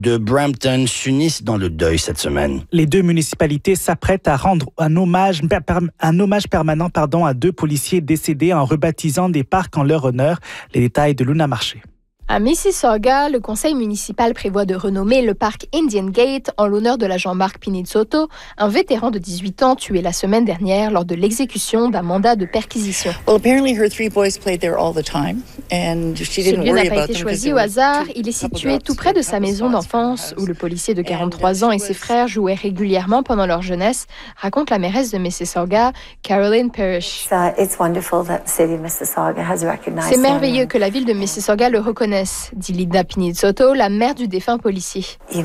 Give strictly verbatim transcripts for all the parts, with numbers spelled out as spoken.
de Brampton s'unissent dans le deuil cette semaine. Les deux municipalités s'apprêtent à rendre un hommage, un hommage permanent pardon, à deux policiers décédés en rebaptisant des parcs en leur honneur. Les détails de Luna Marché. À Mississauga, le conseil municipal prévoit de renommer le parc Indian Gate en l'honneur de l'agent Mark Pinizzotto, un vétéran de dix-huit ans tué la semaine dernière lors de l'exécution d'un mandat de perquisition. Well, apparently her three boys played there all the time, and she Ce didn't lieu worry n'a pas about été them choisi au hasard. Il est situé tout près de sa maison d'enfance, où le policier de quarante-trois ans et ses frères jouaient régulièrement pendant leur jeunesse, raconte la mairesse de Mississauga, Caroline Parrish. C'est merveilleux que la ville de Mississauga le reconnaisse, dit Linda Pinizzotto, la mère du défunt policier. De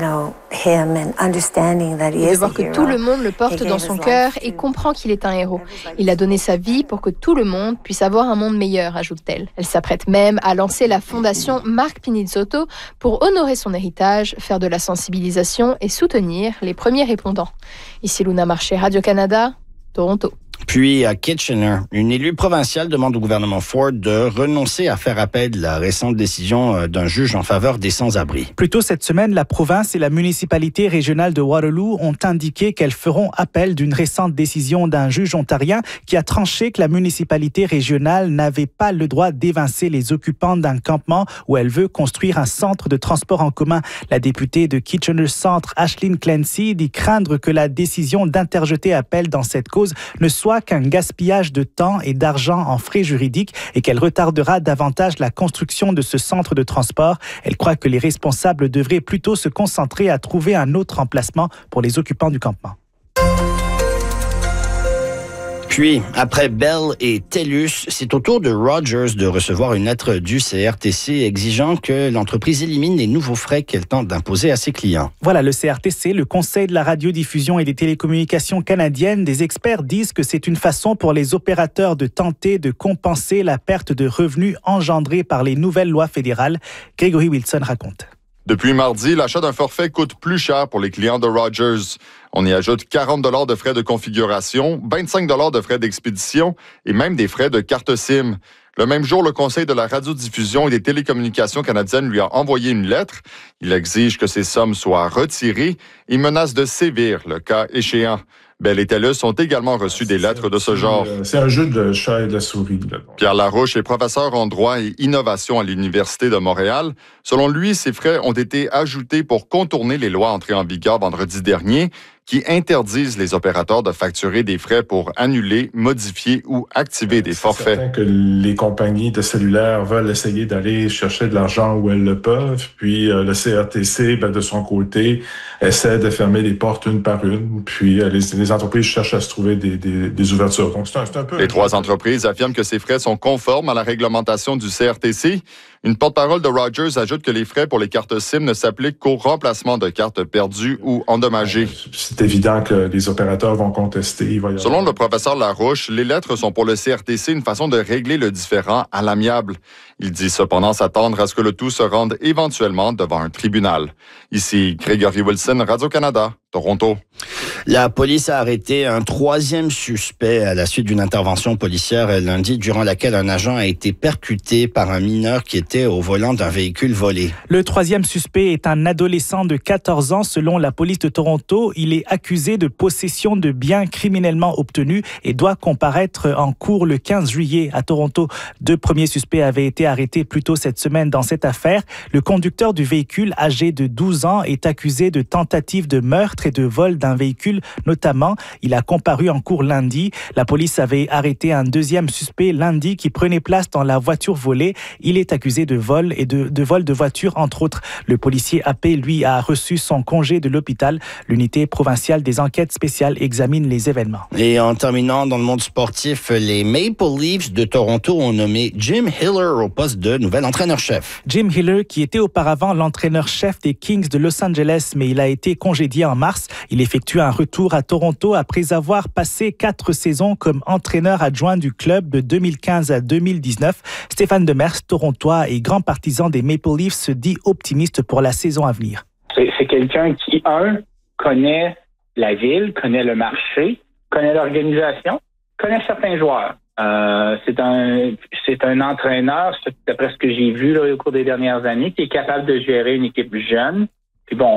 voir que tout le monde le porte dans son cœur et comprend qu'il est un héros. Il a donné sa vie pour que tout le monde puisse avoir un monde meilleur, ajoute-t-elle. Elle s'apprête même à lancer la fondation Mark Pinizzotto pour honorer son héritage, faire de la sensibilisation et soutenir les premiers répondants. Ici Luna Marché, Radio-Canada, Toronto. Puis à Kitchener, une élue provinciale demande au gouvernement Ford de renoncer à faire appel de la récente décision d'un juge en faveur des sans-abri. Plus tôt cette semaine, la province et la municipalité régionale de Waterloo ont indiqué qu'elles feront appel d'une récente décision d'un juge ontarien qui a tranché que la municipalité régionale n'avait pas le droit d'évincer les occupants d'un campement où elle veut construire un centre de transport en commun. La députée de Kitchener Centre, Ashleen Clancy, dit craindre que la décision d'interjeter appel dans cette cause ne soit qu'un gaspillage de temps et d'argent en frais juridiques et qu'elle retardera davantage la construction de ce centre de transport. Elle croit que les responsables devraient plutôt se concentrer à trouver un autre emplacement pour les occupants du campement. Puis, après Bell et TELUS, c'est au tour de Rogers de recevoir une lettre du C R T C exigeant que l'entreprise élimine les nouveaux frais qu'elle tente d'imposer à ses clients. Voilà, le C R T C, le Conseil de la radiodiffusion et des télécommunications canadiennes, des experts disent que c'est une façon pour les opérateurs de tenter de compenser la perte de revenus engendrée par les nouvelles lois fédérales. Gregory Wilson raconte. Depuis mardi, l'achat d'un forfait coûte plus cher pour les clients de Rogers. On y ajoute quarante dollars de frais de configuration, vingt-cinq dollars de frais d'expédition et même des frais de carte SIM. Le même jour, le Conseil de la radiodiffusion et des télécommunications canadiennes lui a envoyé une lettre. Il exige que ces sommes soient retirées et menace de sévir le cas échéant. Bell et TELUS ont également reçu des lettres de ce genre. C'est un jeu de chat et de la souris. Là. Pierre Larouche est professeur en droit et innovation à l'Université de Montréal. Selon lui, ces frais ont été ajoutés pour contourner les lois entrées en vigueur vendredi dernier qui interdisent les opérateurs de facturer des frais pour annuler, modifier ou activer des forfaits. C'est certain que les compagnies de cellulaire veulent essayer d'aller chercher de l'argent où elles le peuvent. Puis euh, le C R T C, ben, de son côté, essaie de fermer les portes une par une. Puis euh, les, les entreprises cherchent à se trouver des, des, des ouvertures. Donc c'est un, c'est un peu... Les trois entreprises affirment que ces frais sont conformes à la réglementation du C R T C. Une porte-parole de Rogers ajoute que les frais pour les cartes SIM ne s'appliquent qu'au remplacement de cartes perdues ou endommagées. C'est évident que les opérateurs vont contester. Il va y avoir... Selon le professeur Larouche, les lettres sont pour le C R T C une façon de régler le différend à l'amiable. Il dit cependant s'attendre à ce que le tout se rende éventuellement devant un tribunal. Ici, Gregory Wilson, Radio-Canada, Toronto. La police a arrêté un troisième suspect à la suite d'une intervention policière lundi, durant laquelle un agent a été percuté par un mineur qui était au volant d'un véhicule volé. Le troisième suspect est un adolescent de quatorze ans. Selon la police de Toronto, il est accusé de possession de biens criminellement obtenus et doit comparaître en cour le quinze juillet à Toronto. Deux premiers suspects avaient été arrêtés plus tôt cette semaine dans cette affaire. Le conducteur du véhicule, âgé de douze ans, est accusé de tentative de meurtre et de vol d'un véhicule notamment. Il a comparu en cour lundi. La police avait arrêté un deuxième suspect lundi qui prenait place dans la voiture volée. Il est accusé de vol et de, de vol de voiture, entre autres. Le policier A P, lui, a reçu son congé de l'hôpital. L'unité provinciale des enquêtes spéciales examine les événements. Et en terminant dans le monde sportif, les Maple Leafs de Toronto ont nommé Jim Hiller au poste de nouvel entraîneur-chef. Jim Hiller, qui était auparavant l'entraîneur-chef des Kings de Los Angeles, mais il a été congédié en mars. Il effectue un retour à Toronto après avoir passé quatre saisons comme entraîneur adjoint du club de deux mille quinze à deux mille dix-neuf. Stéphane Demers, torontois et grand partisan des Maple Leafs, se dit optimiste pour la saison à venir. C'est, c'est quelqu'un qui, un, connaît la ville, connaît le marché, connaît l'organisation, connaît certains joueurs. Euh, c'est un c'est un entraîneur, d'après ce que j'ai vu là, au cours des dernières années, qui est capable de gérer une équipe jeune Puis bon,